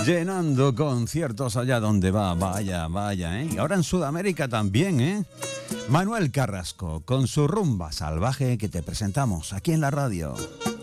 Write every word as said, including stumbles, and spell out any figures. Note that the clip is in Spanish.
llenando conciertos allá donde va, vaya, vaya, ¿eh? Y ahora en Sudamérica también, ¿eh? Manuel Carrasco, con su rumba salvaje que te presentamos aquí en la radio.